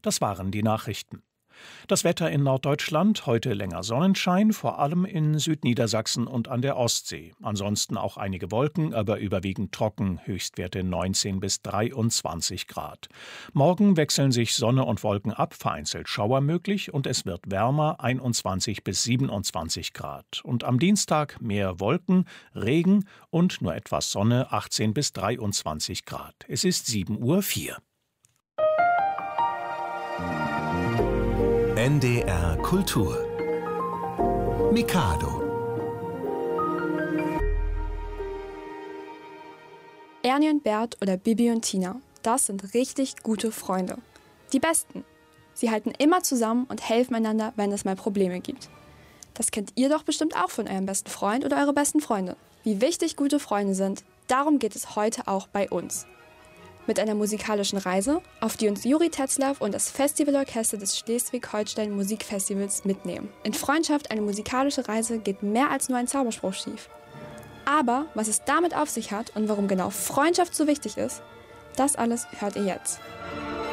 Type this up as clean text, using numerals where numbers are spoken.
Das waren die Nachrichten. Das Wetter in Norddeutschland, heute länger Sonnenschein, vor allem in Südniedersachsen und an der Ostsee. Ansonsten auch einige Wolken, aber überwiegend trocken, Höchstwerte 19 bis 23 Grad. Morgen wechseln sich Sonne und Wolken ab, vereinzelt Schauer möglich und es wird wärmer, 21 bis 27 Grad. Und am Dienstag mehr Wolken, Regen und nur etwas Sonne, 18 bis 23 Grad. Es ist 7:04 Uhr. NDR Kultur Mikado. Ernie und Bert oder Bibi und Tina, das sind richtig gute Freunde. Die Besten. Sie halten immer zusammen und helfen einander, wenn es mal Probleme gibt. Das kennt ihr doch bestimmt auch von eurem besten Freund oder eurer besten Freundin. Wie wichtig gute Freunde sind, darum geht es heute auch bei uns. Mit einer musikalischen Reise, auf die uns Juri Tetzlaff und das Festivalorchester des Schleswig-Holstein Musikfestivals mitnehmen. In Freundschaft eine musikalische Reise geht mehr als nur ein Zauberspruch schief. Aber was es damit auf sich hat und warum genau Freundschaft so wichtig ist, das alles hört ihr jetzt.